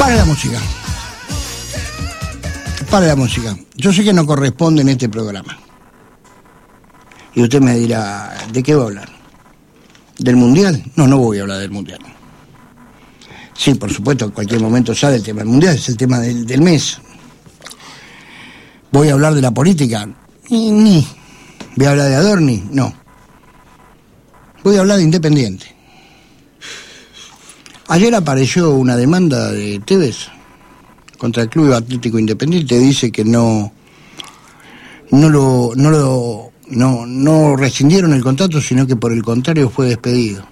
Para la música. Para la música. Yo sé que no corresponde en este programa. Y usted me dirá, ¿de qué va a hablar? ¿Del Mundial? No, no voy a hablar del Mundial. Sí, por supuesto, en cualquier momento sale el tema del Mundial, es el tema del mes. ¿Voy a hablar de la política? Ni. ¿Voy a hablar de Adorni? No. Voy a hablar de Independiente. Ayer apareció una demanda de Tevez contra el Club Atlético Independiente. Dice que no rescindieron el contrato, sino que por el contrario fue despedido.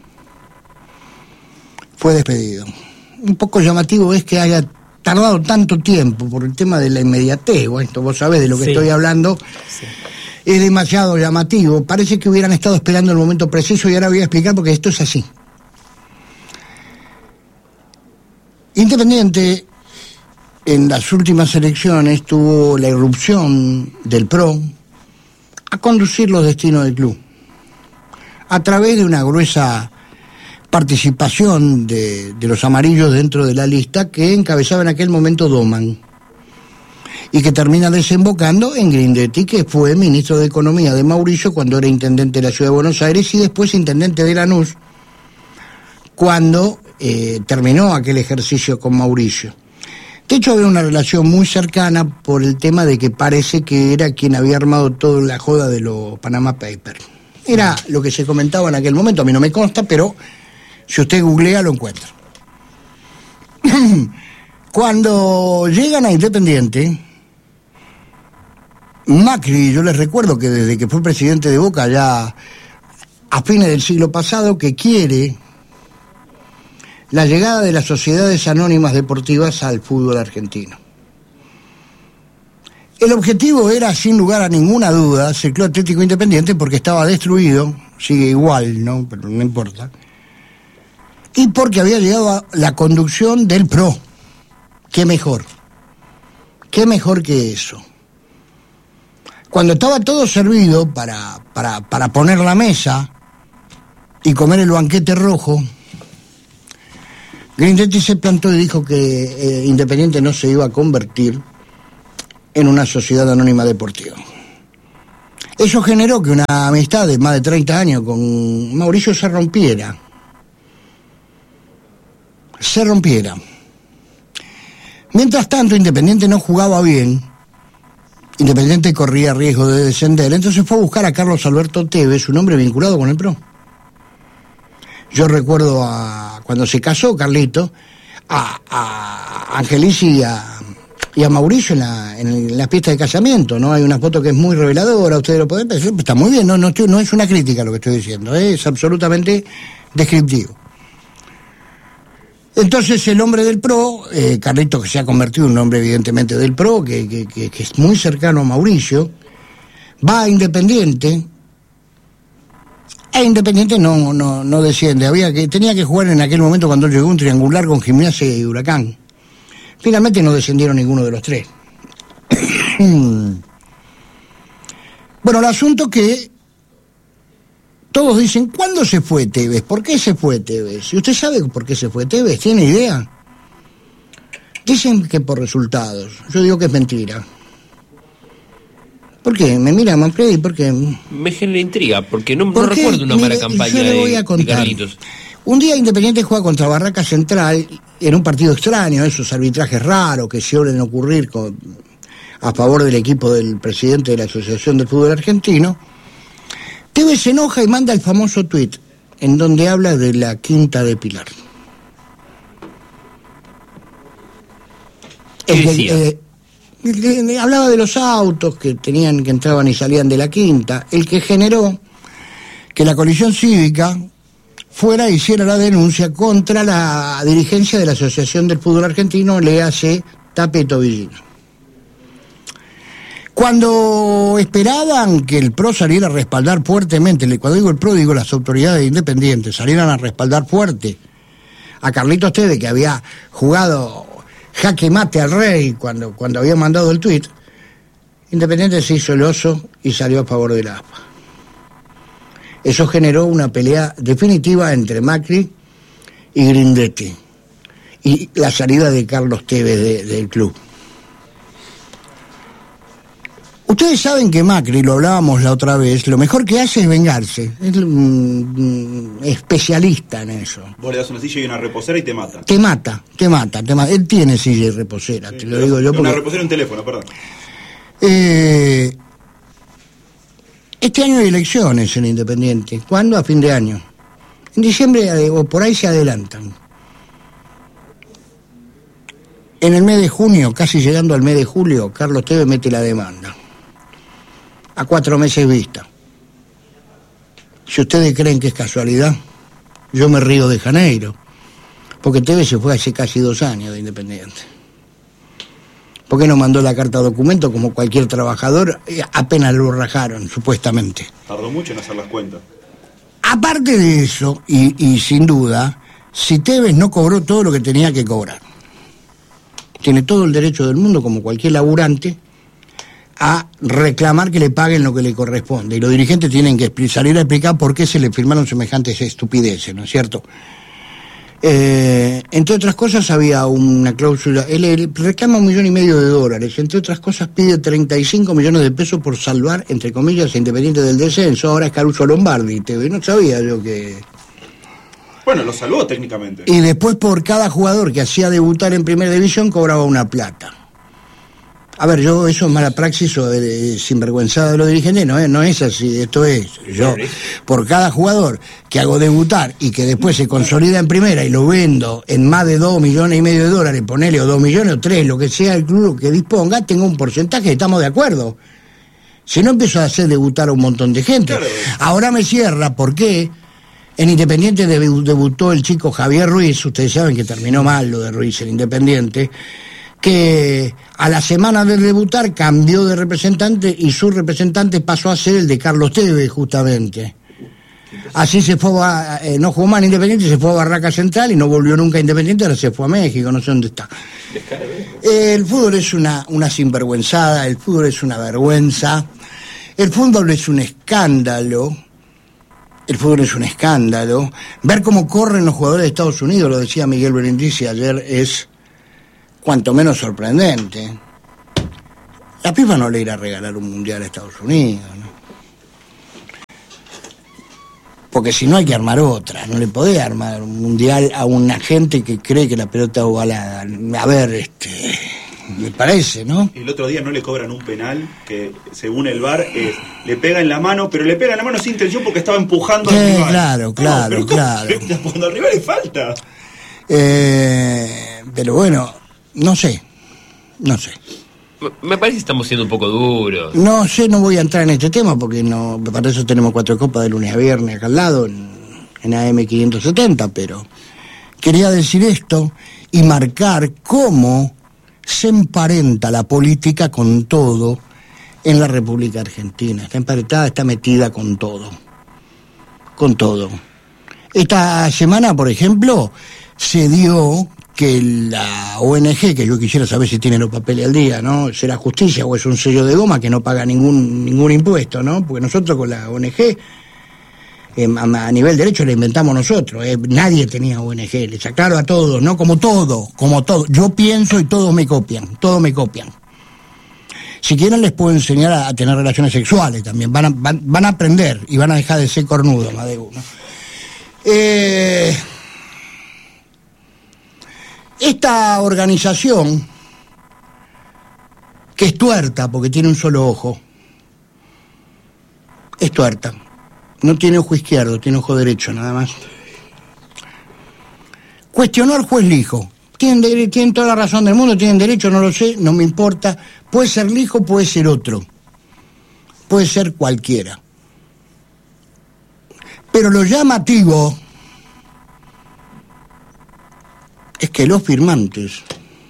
Fue despedido. Un poco llamativo es que haya tardado tanto tiempo por el tema de la inmediatez. Bueno, vos sabés de lo que estoy hablando. Sí. Es demasiado llamativo. Parece que hubieran estado esperando el momento preciso y ahora voy a explicar porque esto es así. Independiente, en las últimas elecciones, tuvo la irrupción del PRO a conducir los destinos del club a través de una gruesa participación de los amarillos dentro de la lista que encabezaba en aquel momento Doman y que termina desembocando en Grindetti, que fue ministro de Economía de Mauricio cuando era intendente de la Ciudad de Buenos Aires y después intendente de Lanús cuando terminó aquel ejercicio con Mauricio. De hecho, había una relación muy cercana por el tema de que parece que era quien había armado toda la joda de los Panama Papers. Era lo que se comentaba en aquel momento, a mí no me consta, pero si usted googlea lo encuentra. Cuando llegan a Independiente, Macri, yo les recuerdo que desde que fue presidente de Boca ya a fines del siglo pasado, que quiere la llegada de las sociedades anónimas deportivas al fútbol argentino. El objetivo era, sin lugar a ninguna duda, el Club Atlético Independiente, porque estaba destruido, sigue igual, ¿no? Pero no importa. Y porque había llegado a la conducción del PRO. ¿Qué mejor? ¿Qué mejor que eso? Cuando estaba todo servido para poner la mesa y comer el banquete rojo, Grindetti se plantó y dijo que Independiente no se iba a convertir en una sociedad anónima deportiva. Eso generó que una amistad de más de 30 años con Mauricio se rompiera. Mientras tanto, Independiente no jugaba bien, Independiente corría riesgo de descender, entonces fue a buscar a Carlos Alberto Tevez, un hombre vinculado con el PRO. Yo recuerdo cuando se casó Carlito, a Angelici y a Mauricio en la fiesta de casamiento, ¿no? Hay una foto que es muy reveladora, ustedes lo pueden ver, está muy bien, no es una crítica lo que estoy diciendo, es absolutamente descriptivo. Entonces el hombre del PRO, Carlito, que se ha convertido en un hombre evidentemente del PRO, que es muy cercano a Mauricio, va a Independiente, e Independiente no desciende. Tenía que jugar en aquel momento cuando llegó un triangular con Gimnasia y Huracán. Finalmente no descendieron ninguno de los tres. Bueno, el asunto que todos dicen, ¿cuándo se fue Tevez? ¿Por qué se fue Tevez? ¿Y usted sabe por qué se fue Tevez? ¿Tiene idea? Dicen que por resultados. Yo digo que es mentira. ¿Por qué? ¿Me mira Manfredi? ¿Por qué? Me genera intriga, porque no recuerdo una mala campaña yo le voy a contar. De Carlitos. Un día Independiente juega contra Barraca Central en un partido extraño, esos arbitrajes raros que suelen ocurrir a favor del equipo del presidente de la Asociación del Fútbol Argentino. Tevez se enoja y manda el famoso tuit en donde habla de la Quinta de Pilar. Hablaba de los autos que entraban y salían de la Quinta, el que generó que la coalición cívica fuera e hiciera la denuncia contra la dirigencia de la Asociación del Fútbol Argentino, léase Tapeto Villino. Cuando esperaban que el PRO saliera a respaldar fuertemente, cuando digo el PRO digo las autoridades independientes, salieran a respaldar fuerte a Carlitos Tevez, que había jugado jaque mate al rey cuando había mandado el tuit, Independiente se hizo el oso y salió a favor de la AFA. Eso generó una pelea definitiva entre Macri y Grindetti. y la salida de Carlos Tevez del club. Ustedes saben que Macri, lo hablábamos la otra vez, lo mejor que hace es vengarse. Es especialista en eso. Vos le das una silla y una reposera y te mata. Te mata. Él tiene silla y reposera, sí, te lo digo yo. Una reposera y un teléfono, perdón. Este año hay elecciones en Independiente. ¿Cuándo? A fin de año. En diciembre o por ahí se adelantan. En el mes de junio, casi llegando al mes de julio, Carlos Tevez mete la demanda. A 4 meses vista. Si ustedes creen que es casualidad, yo me río de Janeiro, porque Tevez se fue hace casi 2 años de Independiente. ¿Por qué no mandó la carta documento como cualquier trabajador? Apenas lo rajaron, supuestamente. Tardó mucho en hacer las cuentas. Aparte de eso, y sin duda, si Tevez no cobró todo lo que tenía que cobrar, tiene todo el derecho del mundo, como cualquier laburante, a reclamar que le paguen lo que le corresponde. Y los dirigentes tienen que salir a explicar por qué se le firmaron semejantes estupideces, ¿no es cierto? Entre otras cosas, había una cláusula. Él reclama $1,5 millones. Entre otras cosas, pide 35 millones de pesos por salvar, entre comillas, a Independiente del descenso. Ahora es Caruso Lombardi. No sabía yo que... Bueno, lo salvó técnicamente. Y después, por cada jugador que hacía debutar en Primera División, cobraba una plata. A ver, eso es mala praxis o sinvergüenzada de los dirigentes, no es así, esto es, yo, por cada jugador que hago debutar y que después se consolida en primera y lo vendo en más de $2,5 millones, ponele, o 2 millones o 3, lo que sea el club que disponga, tengo un porcentaje, estamos de acuerdo. Si no, empiezo a hacer debutar a un montón de gente. Claro. Ahora me cierra, ¿por qué? En Independiente debutó el chico Javier Ruiz, ustedes saben que terminó mal lo de Ruiz en Independiente, que a la semana de debutar cambió de representante y su representante pasó a ser el de Carlos Tevez, justamente. Así se fue, no jugó más en Independiente, se fue a Barraca Central y no volvió nunca a Independiente, ahora se fue a México, no sé dónde está. El fútbol es una sinvergüenzada, el fútbol es una vergüenza, el fútbol es un escándalo. El fútbol es un escándalo. Ver cómo corren los jugadores de Estados Unidos, lo decía Miguel Brindisi ayer, es cuanto menos sorprendente. La FIFA no le irá a regalar un mundial a Estados Unidos, ¿no? Porque si no hay que armar otra, no le podés armar un mundial a una gente que cree que la pelota es ovalada. A ver, me parece, ¿no? El otro día no le cobran un penal que, según el VAR, le pega en la mano, pero le pega en la mano sin intención porque estaba empujando al rival. Claro. Cuando al rival le falta. Pero bueno, no sé. Me parece que estamos siendo un poco duros. No sé, no voy a entrar en este tema porque no, para eso tenemos 4 copas de lunes a viernes acá al lado, en AM 570, pero quería decir esto y marcar cómo se emparenta la política con todo en la República Argentina. Está emparentada, está metida con todo. Esta semana, por ejemplo, se dio que la ONG, que yo quisiera saber si tiene los papeles al día, ¿no? ¿Será justicia o es un sello de goma que no paga ningún impuesto, ¿no? Porque nosotros con la ONG, a nivel derecho la inventamos nosotros, nadie tenía ONG, les aclaro a todos, ¿no? Como todo. Yo pienso y todos me copian. Si quieren les puedo enseñar a tener relaciones sexuales también, van a aprender y van a dejar de ser cornudos más de uno. Esta organización, que es tuerta porque tiene un solo ojo, es tuerta, no tiene ojo izquierdo, tiene ojo derecho nada más. Cuestionó al juez Lijo. Tienen toda la razón del mundo, tienen derecho, no lo sé, no me importa. Puede ser Lijo, puede ser otro, puede ser cualquiera. Pero lo llamativo es que los firmantes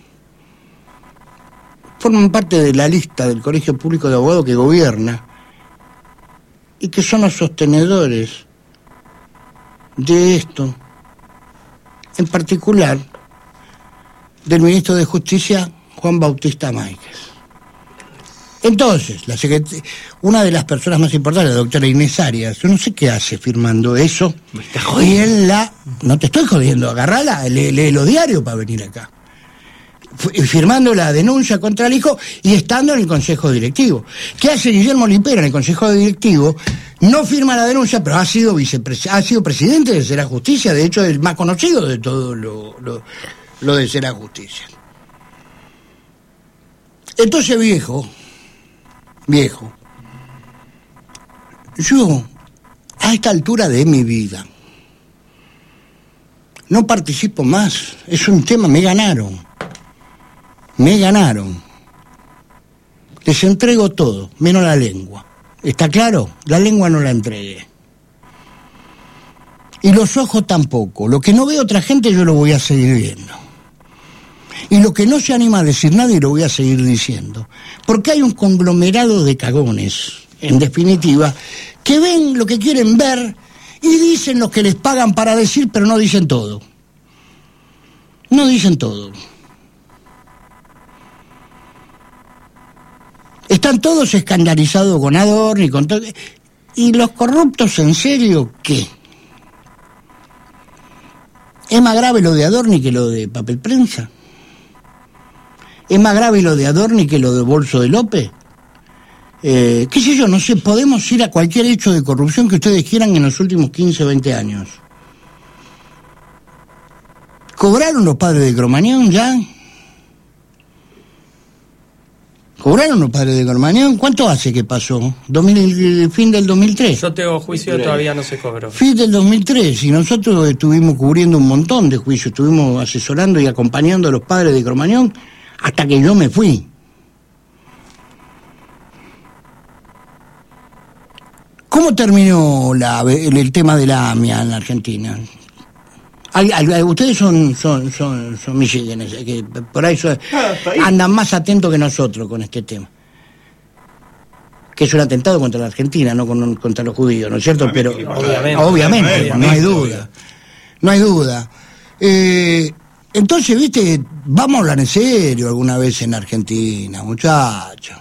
forman parte de la lista del Colegio Público de Abogados que gobierna y que son los sostenedores de esto, en particular del ministro de Justicia, Juan Bautista Máquez. Entonces, una de las personas más importantes, la doctora Inés Arias, yo no sé qué hace firmando eso. Me está jodiendo. Y él no te estoy jodiendo, agarrala, lee los diarios para venir acá. Firmando la denuncia contra el hijo y estando en el consejo directivo. ¿Qué hace Guillermo Limpera en el consejo directivo? No firma la denuncia, pero ha sido presidente de Será Justicia, de hecho es el más conocido de todo lo de Será Justicia. Entonces, viejo, yo, a esta altura de mi vida, no participo más. Es un tema, me ganaron. Les entrego todo, menos la lengua. ¿Está claro? La lengua no la entregué. Y los ojos tampoco. Lo que no ve otra gente yo lo voy a seguir viendo. Y lo que no se anima a decir nadie lo voy a seguir diciendo. Porque hay un conglomerado de cagones, en definitiva, que ven lo que quieren ver y dicen lo que les pagan para decir, pero no dicen todo. No dicen todo. Están todos escandalizados con Adorni, con todo. ¿Y los corruptos en serio qué? ¿Es más grave lo de Adorni que lo de Papel Prensa? ¿Es más grave lo de Adorni que lo de Bolso de López? Qué sé yo, no sé, podemos ir a cualquier hecho de corrupción que ustedes quieran en los últimos 15 o 20 años. ¿Cobraron los padres de Cromañón ya? ¿Cobraron los padres de Cromañón? ¿Cuánto hace que pasó? Fin del 2003. Yo tengo juicio, todavía no se cobró. Fin del 2003, y nosotros estuvimos cubriendo un montón de juicios, estuvimos asesorando y acompañando a los padres de Cromañón hasta que yo me fui. ¿Cómo terminó el tema de la AMIA en la Argentina? Ustedes son michiganes, que por ahí andan más atentos que nosotros con este tema. Que es un atentado contra la Argentina, no contra los judíos, ¿no es cierto? Pero obviamente, no hay duda. No hay duda. Entonces, viste, vamos a hablar en serio alguna vez en Argentina, muchachos.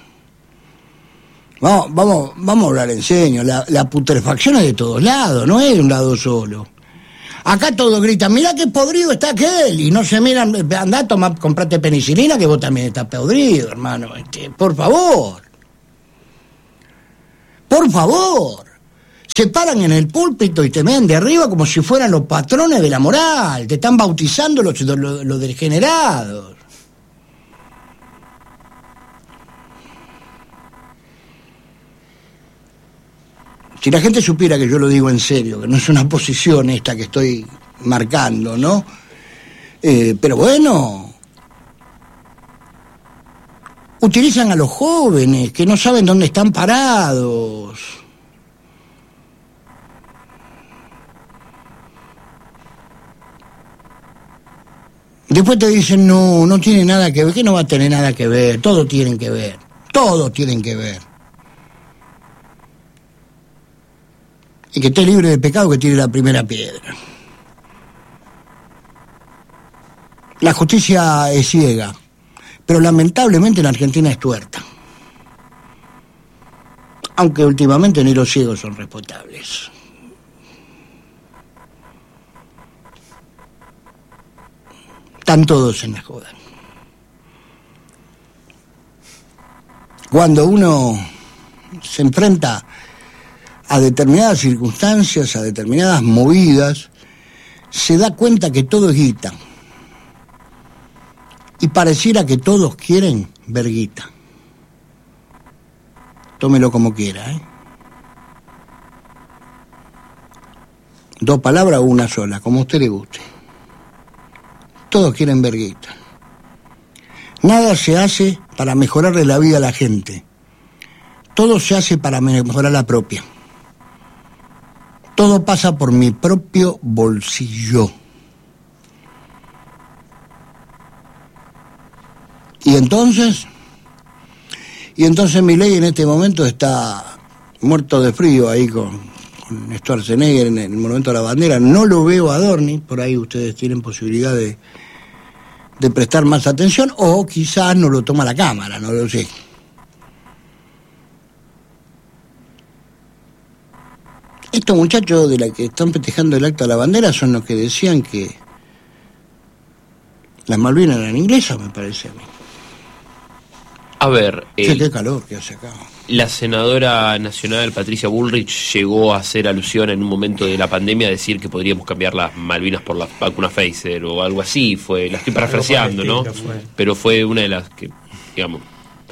Vamos a hablar en serio. La putrefacción es de todos lados, no es de un lado solo. Acá todos gritan, mirá qué podrido está aquel, y no se miran, andá, comprate penicilina, que vos también estás podrido, hermano. Por favor. Se paran en el púlpito y te ven de arriba como si fueran los patrones de la moral, te están bautizando los degenerados. Si la gente supiera que yo lo digo en serio, que no es una posición esta que estoy marcando, ¿no? Pero bueno, utilizan a los jóvenes que no saben dónde están parados. Después te dicen, no tiene nada que ver. ¿Qué no va a tener nada que ver? Todo tienen que ver. Y que esté libre de pecado, que tire la primera piedra. La justicia es ciega, pero lamentablemente en Argentina es tuerta. Aunque últimamente ni los ciegos son respetables. Están todos en la joda. Cuando uno se enfrenta a determinadas circunstancias, a determinadas movidas, se da cuenta que todo es guita. Y pareciera que todos quieren ver guita. Tómelo como quiera, ¿eh? 2 palabras o una sola, como a usted le guste. Todos quieren ver guita. Nada se hace para mejorarle la vida a la gente. Todo se hace para mejorar la propia. Todo pasa por mi propio bolsillo. Y entonces Milei en este momento está muerto de frío ahí con Schwarzenegger en el Monumento a la Bandera. No lo veo a Adorni, por ahí ustedes tienen posibilidad de prestar más atención, o quizás no lo toma la cámara, no lo sé. Estos muchachos de la que están festejando el acto de la bandera son los que decían que las Malvinas eran inglesas, me parece a mí. A ver... qué calor que hace acá. La senadora nacional Patricia Bullrich llegó a hacer alusión en un momento de la pandemia a decir que podríamos cambiar las Malvinas por la vacuna Pfizer o algo así. La estoy parafraseando, ¿no? Pero fue una de las que, digamos,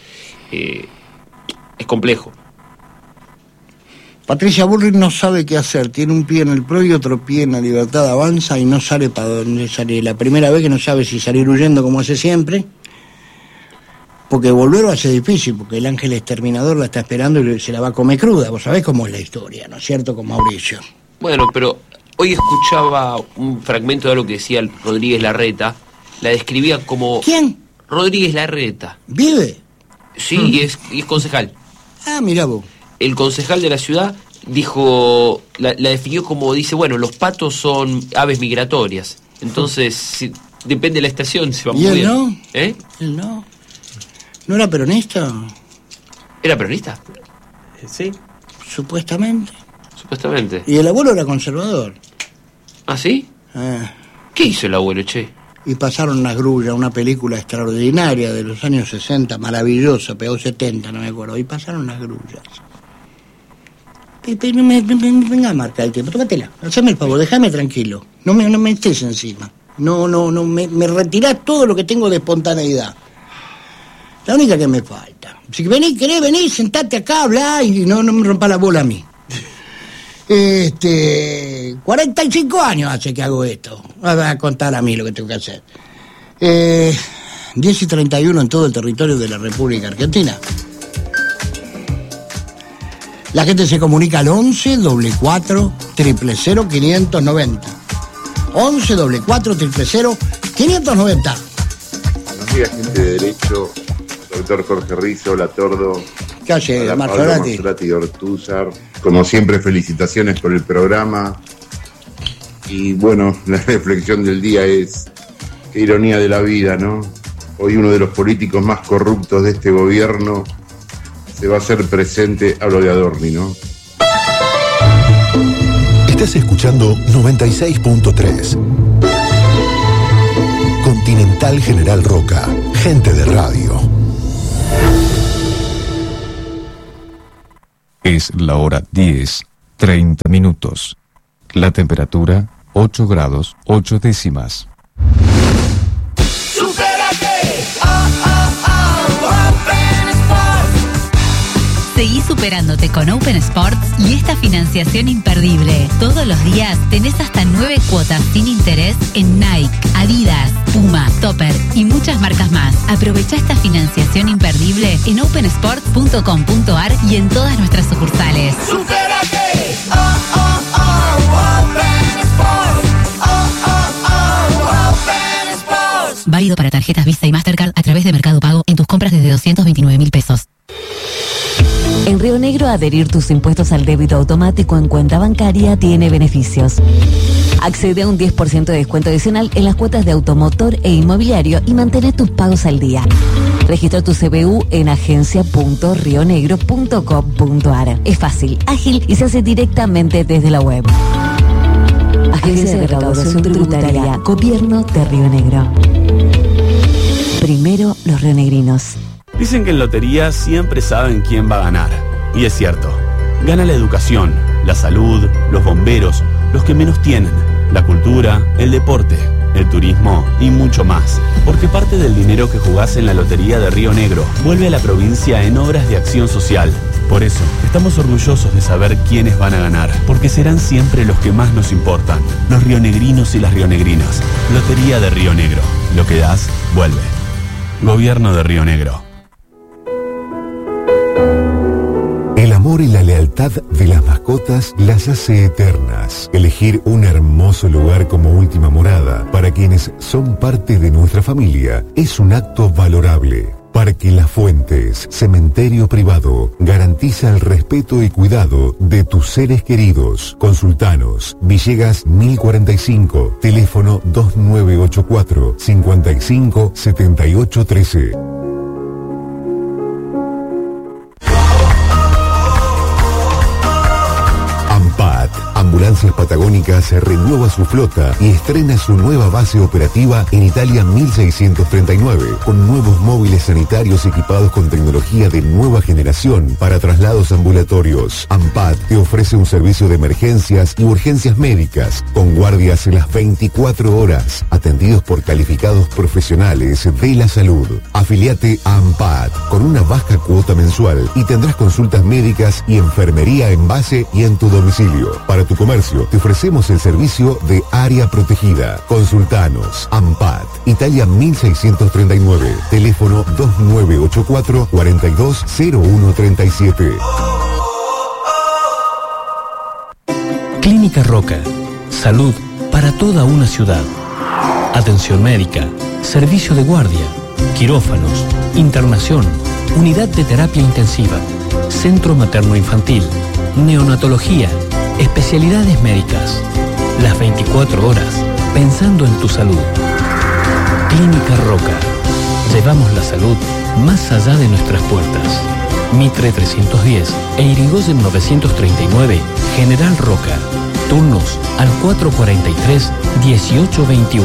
es complejo. Patricia Bullrich no sabe qué hacer, tiene un pie en el PRO y otro pie en la Libertad Avanza y no sale para dónde sale. La primera vez que no sabe si salir huyendo como hace siempre, porque volver va a ser difícil, porque el ángel exterminador la está esperando y se la va a comer cruda. Vos sabés cómo es la historia, ¿no es cierto?, con Mauricio. Bueno, pero hoy escuchaba un fragmento de algo que decía Rodríguez Larreta, la describía como... ¿Quién? Rodríguez Larreta. ¿Vive? Sí, y es concejal. Ah, mirá vos. El concejal de la ciudad dijo, la definió como, dice, bueno, los patos son aves migratorias, entonces si, depende de la estación se va moviendo. ¿Y él no? ¿Eh? Él no. ¿No era peronista? ¿Era peronista? Sí. Supuestamente. Supuestamente. Y el abuelo era conservador. ¿Ah, sí? ¿Qué hizo el abuelo, che? Y pasaron Las Grullas, una película extraordinaria de los años 60, maravillosa, pegó 70, no me acuerdo, y pasaron Las Grullas. Venga a marcar el tiempo, tómatela, haceme el favor, déjame tranquilo, no me estés encima, no, me retirás todo lo que tengo de espontaneidad, la única que me falta. Si querés venir, sentate acá, hablá y no me rompa la bola a mí. 45 años hace que hago esto. Voy a contar a mí lo que tengo que hacer. 10:31 en todo el territorio de la República Argentina. La gente se comunica al 11 44 000 590. 11 44 000 590. Buenos días, gente de derecho. Doctor Jorge Rizzo, La Tordo. Calle Marzolati y Ortúzar. Como siempre, felicitaciones por el programa. Y bueno, la reflexión del día es: qué ironía de la vida, ¿no? Hoy uno de los políticos más corruptos de este gobierno se va a hacer presente, hablo de Adorni, ¿no? Estás escuchando 96.3 Continental General Roca, gente de radio. Es la hora 10:30. La temperatura 8 grados 8 décimas. Seguí superándote con Open Sports y esta financiación imperdible. Todos los días tenés hasta 9 cuotas sin interés en Nike, Adidas, Puma, Topper y muchas marcas más. Aprovecha esta financiación imperdible en opensports.com.ar y en todas nuestras sucursales. ¡Supérate! Open Sports. Válido para tarjetas Visa y Mastercard a través de Mercado Pago en tus compras desde 229.000 pesos. En Río Negro, adherir tus impuestos al débito automático en cuenta bancaria tiene beneficios. Accede a un 10% de descuento adicional en las cuotas de automotor e inmobiliario y mantén tus pagos al día. Registra tu CBU en agencia.rionegro.com.ar. Es fácil, ágil y se hace directamente desde la web. Agencia de Recaudación Tributaria, Gobierno de Río Negro. Primero los rionegrinos. Dicen que en lotería siempre saben quién va a ganar. Y es cierto. Gana la educación, la salud, los bomberos, los que menos tienen, la cultura, el deporte, el turismo y mucho más. Porque parte del dinero que jugás en la Lotería de Río Negro vuelve a la provincia en obras de acción social. Por eso, estamos orgullosos de saber quiénes van a ganar, porque serán siempre los que más nos importan, los rionegrinos y las rionegrinas. Lotería de Río Negro. Lo que das, vuelve. Gobierno de Río Negro. El amor y la lealtad de las mascotas las hace eternas. Elegir un hermoso lugar como última morada para quienes son parte de nuestra familia es un acto valorable. Parque Las Fuentes, cementerio privado, garantiza el respeto y cuidado de tus seres queridos. Consultanos, Villegas 1045, teléfono 2984 55 78 13. Ambulancias Patagónicas renueva su flota y estrena su nueva base operativa en Italia 1639, con nuevos móviles sanitarios equipados con tecnología de nueva generación para traslados ambulatorios. AMPAT te ofrece un servicio de emergencias y urgencias médicas, con guardias en las 24 horas, atendidos por calificados profesionales de la salud. Afiliate a AMPAT con una baja cuota mensual y tendrás consultas médicas y enfermería en base y en tu domicilio. Para tu comercio te ofrecemos el servicio de área protegida. Consultanos. AMPAT, Italia 1639, teléfono 2984 420137. Clínica Roca. Salud para toda una ciudad. Atención médica, servicio de guardia, quirófanos, internación, unidad de terapia intensiva, centro materno-infantil, neonatología, especialidades médicas. Las 24 horas, pensando en tu salud. Clínica Roca. Llevamos la salud más allá de nuestras puertas. Mitre 310 e Irigoyen 939, General Roca. Turnos al 443-1821.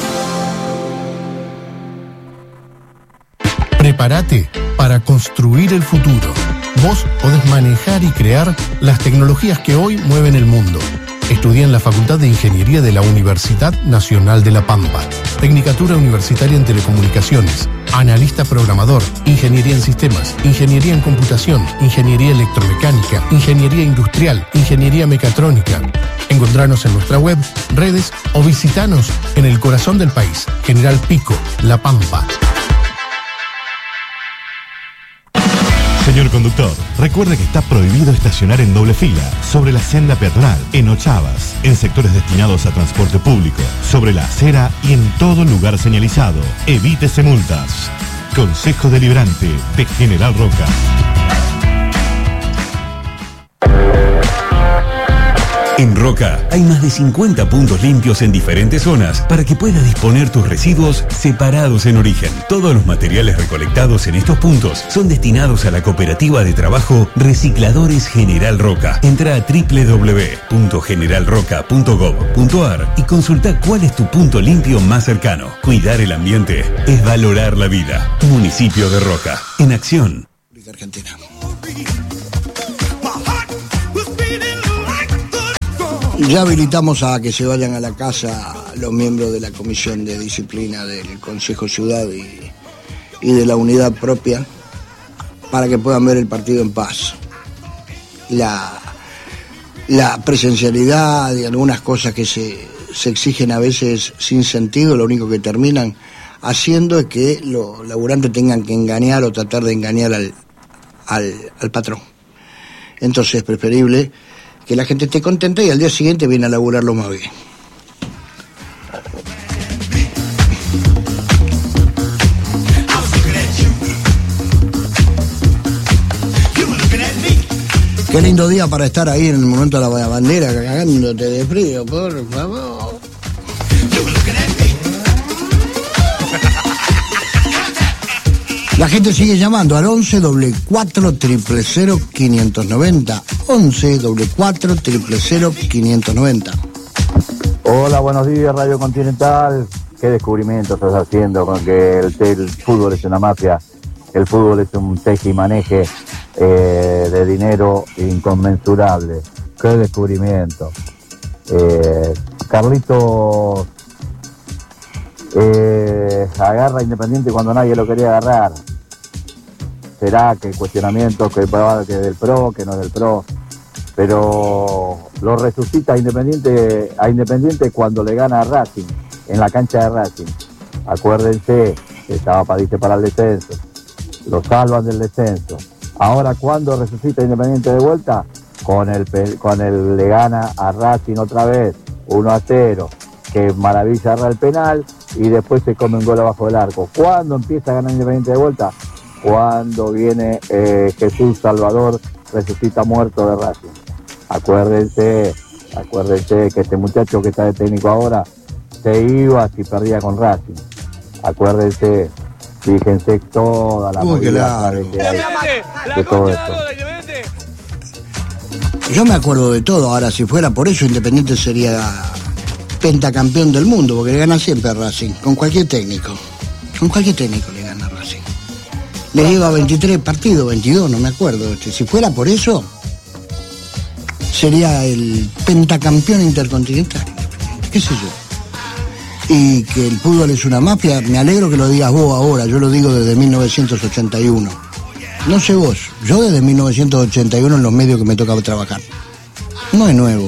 Prepárate para construir el futuro. Vos podés manejar y crear las tecnologías que hoy mueven el mundo. Estudia en la Facultad de Ingeniería de la Universidad Nacional de La Pampa. Tecnicatura Universitaria en Telecomunicaciones. Analista programador, Ingeniería en Sistemas, Ingeniería en Computación, Ingeniería Electromecánica, Ingeniería Industrial, Ingeniería Mecatrónica. Encontranos en nuestra web, redes o visitanos en el corazón del país, General Pico, La Pampa. Señor conductor, recuerde que está prohibido estacionar en doble fila, sobre la senda peatonal, en ochavas, en sectores destinados a transporte público, sobre la acera y en todo lugar señalizado. Evítese multas. Consejo Deliberante de General Roca. En Roca hay más de 50 puntos limpios en diferentes zonas para que puedas disponer tus residuos separados en origen. Todos los materiales recolectados en estos puntos son destinados a la cooperativa de trabajo Recicladores General Roca. Entra a www.generalroca.gov.ar y consulta cuál es tu punto limpio más cercano. Cuidar el ambiente es valorar la vida. Municipio de Roca. En acción. Argentina. Ya habilitamos a que se vayan a la casa los miembros de la Comisión de Disciplina del Consejo Ciudad y de la unidad propia para que puedan ver el partido en paz. La presencialidad y algunas cosas que se exigen a veces sin sentido, lo único que terminan haciendo es que los laburantes tengan que engañar o tratar de engañar al patrón. Entonces es preferible que la gente esté contenta y al día siguiente viene a laburarlo más bien. Qué lindo día para estar ahí en el Monumento a la Bandera, cagándote de frío, por favor. La gente sigue llamando al 11 44 000 590. 11 44 000 590. Hola, buenos días, Radio Continental. ¿Qué descubrimiento estás haciendo con que el fútbol es una mafia? El fútbol es un teje y maneje de dinero inconmensurable. ¿Qué descubrimiento? Carlitos agarra Independiente cuando nadie lo quería agarrar. Será que cuestionamientos que del PRO, que no es del PRO, pero lo resucita a Independiente cuando le gana a Racing, en la cancha de Racing. Acuérdense que estaba para el descenso, lo salvan del descenso. Ahora, ¿cuándo resucita Independiente de vuelta? Con el le gana a Racing otra vez, 1-0, que maravilla agarra el penal y después se come un gol abajo del arco. ¿Cuándo empieza a ganar Independiente de vuelta? Cuando viene Jesús Salvador, resucita muerto de Racing. Acuérdense que este muchacho que está de técnico ahora se iba si perdía con Racing. Acuérdense, fíjense toda la movida claro. de todo esto. Yo me acuerdo de todo. Ahora, si fuera por eso, Independiente sería pentacampeón del mundo, porque le gana siempre a Racing, con cualquier técnico. Con cualquier técnico le gana a Racing. Le lleva 23 partidos, 22, no me acuerdo. Si fuera por eso, sería el pentacampeón intercontinental. ¿Qué sé yo? Y que el fútbol es una mafia, me alegro que lo digas vos ahora, yo lo digo desde 1981. No sé vos, yo desde 1981 en los medios que me tocaba trabajar. No es nuevo.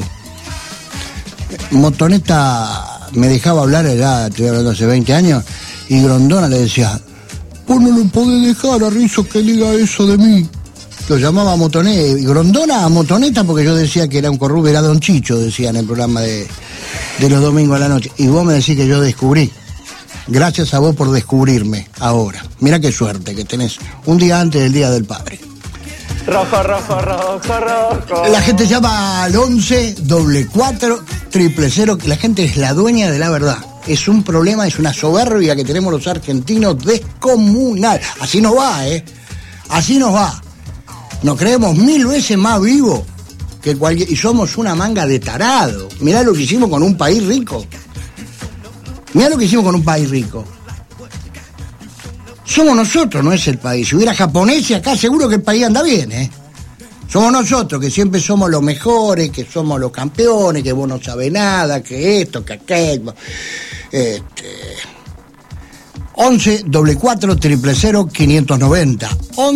Motoneta me dejaba hablar, ya estoy hablando hace 20 años, y Grondona le decía, vos no lo podés dejar a Rizzo que diga eso de mí. Lo llamaba Motoneta, y Grondona a Motoneta porque yo decía que era un corrupto, era Don Chicho, decía en el programa de los domingos a la noche. Y vos me decís que yo descubrí. Gracias a vos por descubrirme ahora. Mira qué suerte que tenés un día antes del Día del Padre. Rojo, rojo, rojo, rojo. La gente llama al 11-44-000. La gente es la dueña de la verdad. Es un problema, es una soberbia que tenemos los argentinos descomunal. Así nos va, Así nos va. Nos creemos 1000 veces más vivos que cualquier... Y somos una manga de tarado. Mirá lo que hicimos con un país rico. Mirá lo que hicimos con un país rico. Somos nosotros, no es el país. Si hubiera japoneses acá, seguro que el país anda bien, Somos nosotros, que siempre somos los mejores, que somos los campeones, que vos no sabés nada, que esto, que aquello. 11-44-000-590.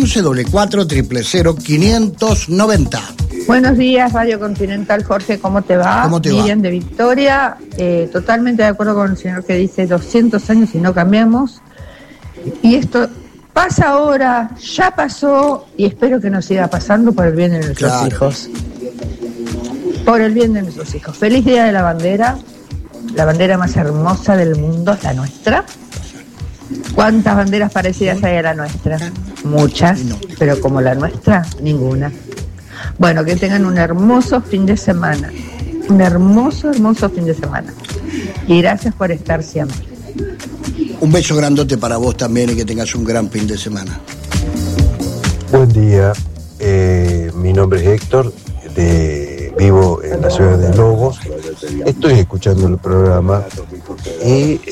11-44-000-590. Buenos días, Radio Continental. Jorge, ¿cómo te va? ¿Cómo te Miriam va? de Victoria. Totalmente de acuerdo con el señor que dice 200 años y no cambiamos. Y esto pasa ahora, ya pasó, y espero que nos siga pasando por el bien de nuestros hijos. Por el bien de nuestros hijos. Feliz Día de la Bandera. La bandera más hermosa del mundo es la nuestra. ¿Cuántas banderas parecidas hay a la nuestra? Muchas, pero como la nuestra, ninguna. Bueno, que tengan un hermoso fin de semana. Un hermoso, hermoso fin de semana. Y gracias por estar siempre. Un beso grandote para vos también y que tengas un gran fin de semana. Buen día, mi nombre es Héctor, vivo en la ciudad de Lobos. Estoy escuchando el programa y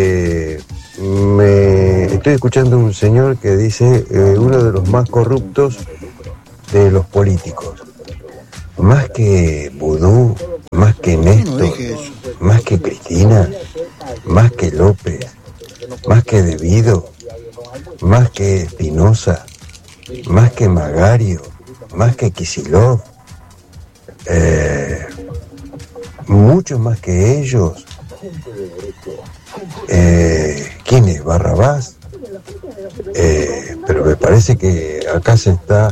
estoy escuchando un señor que dice uno de los más corruptos de los políticos. Más que Vudú, más que Néstor, más que Cristina, más que López, más que De Vido, más que Espinosa, más que Magario, más que Kicillof, mucho más que ellos. ¿Quién es? Barrabás. Pero me parece que acá se está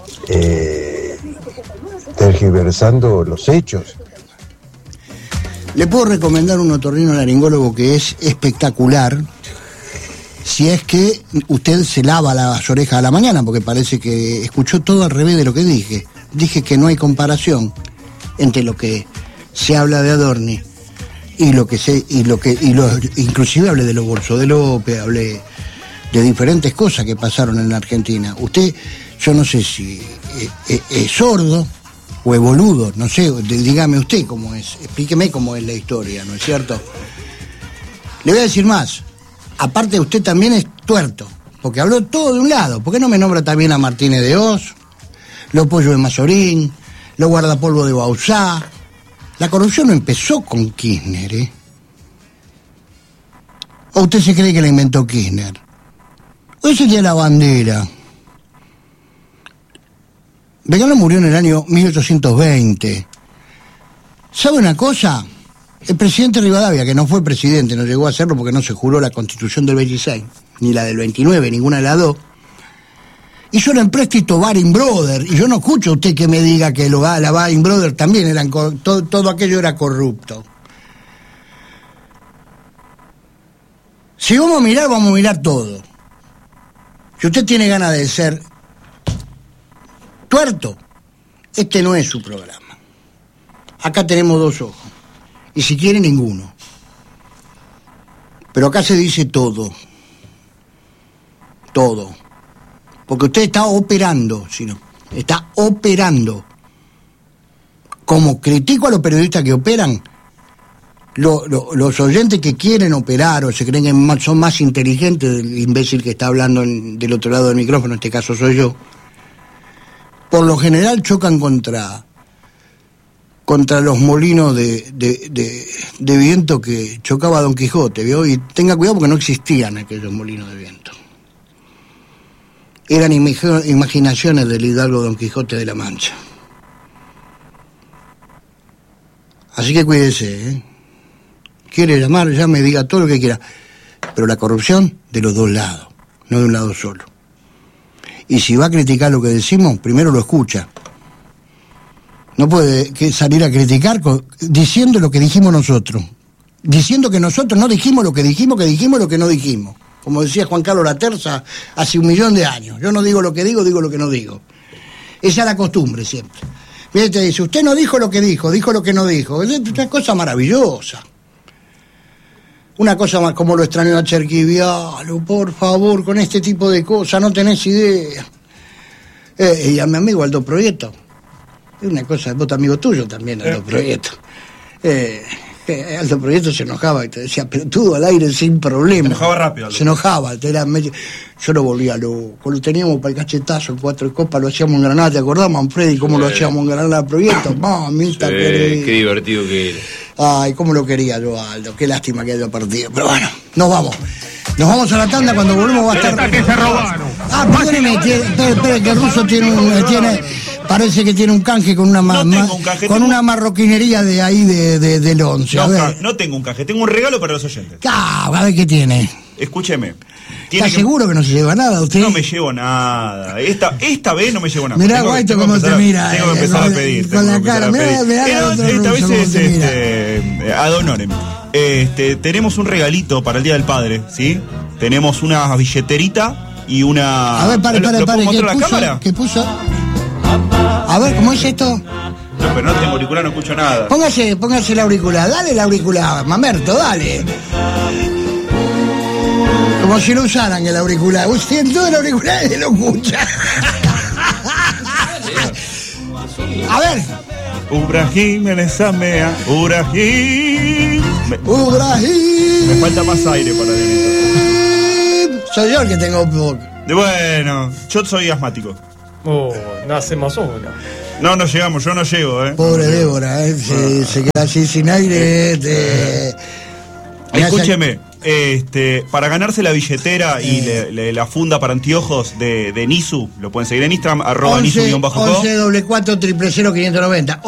tergiversando los hechos. Le puedo recomendar un otorrinolaringólogo que es espectacular, si es que usted se lava las orejas a la mañana, porque parece que escuchó todo al revés de lo que dije. Dije que no hay comparación entre lo que se habla de Adorni y inclusive hablé de los bolsos de López, hablé de diferentes cosas que pasaron en la Argentina. Usted, yo no sé si es sordo o es boludo, no sé, dígame usted cómo es, explíqueme cómo es la historia, ¿no es cierto? Le voy a decir más, aparte usted también es tuerto, porque habló todo de un lado. ¿Por qué no me nombra también a Martínez de Oz, los pollos de Mazorín, los guardapolvos de Bauzá? La corrupción no empezó con Kirchner, ¿O usted se cree que la inventó Kirchner? ¿O esa es la bandera? Belgrano murió en el año 1820. ¿Sabe una cosa? El presidente Rivadavia, que no fue presidente, no llegó a serlo porque no se juró la Constitución del 26, ni la del 29, ninguna de las dos, hizo el empréstito Baring Brothers, y yo no escucho a usted que me diga que la Baring Brothers también eran todo aquello era corrupto. Si vamos a mirar todo. Si usted tiene ganas de ser tuerto, este no es su programa. Acá tenemos dos ojos, y si quiere ninguno. Pero acá se dice todo. Todo. Porque usted está operando, está operando. como critico a los periodistas que operan, los oyentes que quieren operar o se creen que son más inteligentes del imbécil que está hablando del otro lado del micrófono, en este caso soy yo, por lo general chocan contra los molinos de viento que chocaba Don Quijote, ¿vio? Y tenga cuidado porque no existían aquellos molinos de viento. Eran imaginaciones del hidalgo Don Quijote de la Mancha. Así que cuídese, ¿eh? Quiere llamar, llame, diga todo lo que quiera. Pero la corrupción de los dos lados, no de un lado solo. Y si va a criticar lo que decimos, primero lo escucha. No puede salir a criticar diciendo lo que dijimos nosotros. Diciendo que nosotros no dijimos lo que dijimos lo que no dijimos. Como decía Juan Carlos Laterza hace 1.000.000 de años. Yo no digo lo que digo lo que no digo. Esa es la costumbre siempre. Mire, te dice, usted no dijo lo que dijo lo que no dijo. Es una cosa maravillosa. Una cosa más como lo extraño a Cherquivialo, por favor, con este tipo de cosas, no tenés idea. Y a mi amigo Aldo Proyecto. Es una cosa, vos amigo tuyo también, Aldo Proyecto. Aldo Proyecto se enojaba y te decía, pero tú al aire sin problema. Se enojaba rápido. Se enojaba. Yo lo volvía loco. Lo teníamos para el cachetazo, el 4 de copa, lo hacíamos en Granada, ¿te acordás, Manfredi? ¿Cómo lo hacíamos en Granada Proyecto? Mamita, qué divertido que era. Ay, cómo lo quería yo, Aldo. Qué lástima que haya partido. Pero bueno, nos vamos. Nos vamos a la tanda, cuando volvemos va a estar... que se robaron. Perdóneme, espere que el ruso tiene parece que tiene un canje con una una marroquinería de ahí del 11. No tengo un canje, tengo un regalo para los oyentes. A ver qué tiene. Escúcheme. ¿Está seguro que no se lleva nada usted? No me llevo nada. Esta vez no me llevo nada. Mirá, Guaito, cómo te mira. Tengo que empezar a pedir. Con la cara, mirá. Esta vez es ad honorem. Tenemos un regalito para el Día del Padre, ¿sí? Tenemos una billeterita y una... A ver, pare, ¿qué puso? A ver, ¿cómo es esto? No, pero no tengo auricular, no escucho nada. Póngase el auricular, dale el auricular, Mamerto, dale. Como si lo usaran el auricular. Usted en todo el auricular y lo escucha. A ver. Ubrahim en esa mea, Ubrahim. Ubrahim. Me falta más aire para decir. Soy yo el que tengo poco. Bueno, yo soy asmático. No hacemos una. No llegamos, yo no llego, Pobre Débora, se queda así sin aire. Escúcheme, para ganarse la billetera y la funda para anteojos de Nisu, lo pueden seguir en Instagram, @Nisu_co. 11 440 590.